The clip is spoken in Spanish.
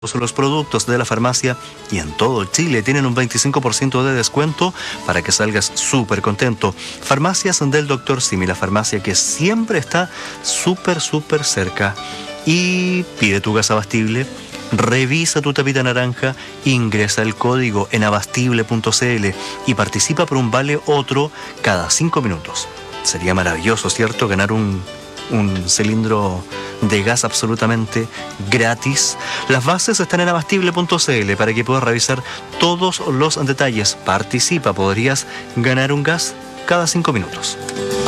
Los productos de la farmacia y en todo Chile tienen un 25% de descuento para que salgas súper contento. Farmacias del Dr. Simi, la farmacia que siempre está súper cerca. Y pide tu gas abastible, revisa tu tapita naranja, ingresa el código en abastible.cl y participa por un vale otro cada 5 minutos. Sería maravilloso, ¿cierto? Ganar un cilindro de gas absolutamente gratis. Las bases están en abastible.cl para que puedas revisar todos los detalles. Participa, podrías ganar un gas cada 5 minutos.